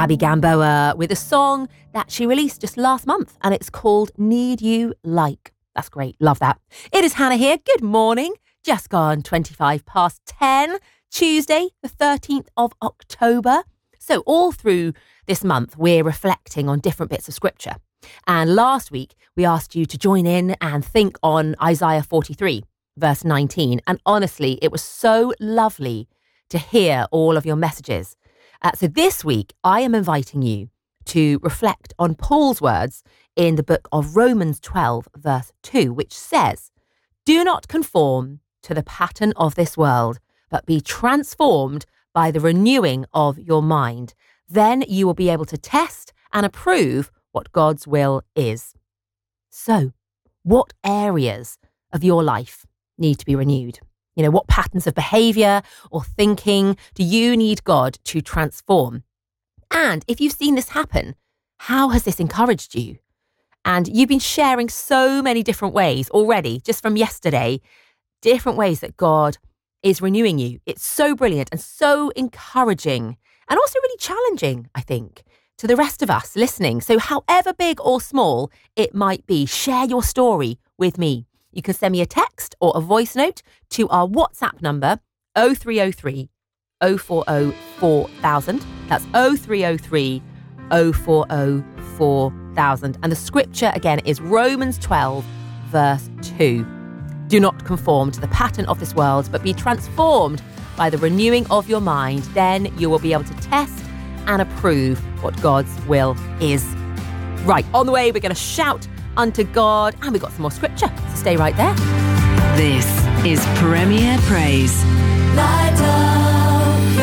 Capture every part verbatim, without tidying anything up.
Abby Gamboa with a song that she released just last month, and it's called Need You Like. That's great. Love that. It is Hannah here. Good morning. Just gone twenty-five past ten, Tuesday, the thirteenth of October. So all through this month, we're reflecting on different bits of scripture. And last week, we asked you to join in and think on Isaiah forty-three, verse nineteen. And honestly, it was so lovely to hear all of your messages. Uh, so this week, I am inviting you to reflect on Paul's words in the book of Romans twelve, verse two, which says, "Do not conform to the pattern of this world, but be transformed by the renewing of your mind. Then you will be able to test and approve what God's will is." So, what areas of your life need to be renewed? You know, what patterns of behaviour or thinking do you need God to transform? And if you've seen this happen, how has this encouraged you? And you've been sharing so many different ways already, just from yesterday, different ways that God is renewing you. It's so brilliant and so encouraging and also really challenging, I think, to the rest of us listening. So however big or small it might be, share your story with me. You can send me a text or a voice note to our WhatsApp number, oh three oh three, oh four oh, four thousand. That's oh three oh three, oh four oh, four thousand. And the scripture, again, is Romans twelve, verse two. Do not conform to the pattern of this world, but be transformed by the renewing of your mind. Then you will be able to test and approve what God's will is. Right, on the way, we're going to shout unto God, and we've got some more scripture, so stay right there. This is Premier Praise. Light up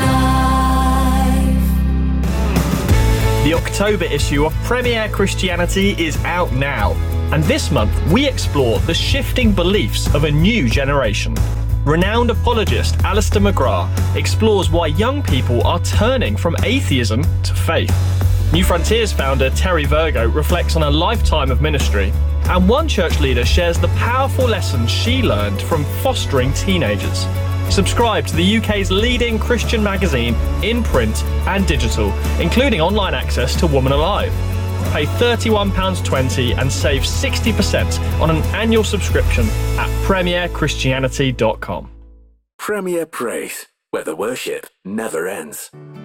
your life. The October issue of Premier Christianity is out now, and this month we explore the shifting beliefs of a new generation. Renowned apologist Alistair McGrath explores why young people are turning from atheism to faith. New Frontiers founder Terry Virgo reflects on a lifetime of ministry, and one church leader shares the powerful lessons she learned from fostering teenagers. Subscribe to the U K's leading Christian magazine in print and digital, including online access to Woman Alive. Pay thirty-one pounds twenty and save sixty percent on an annual subscription at premier christianity dot com. Premier Praise, where the worship never ends.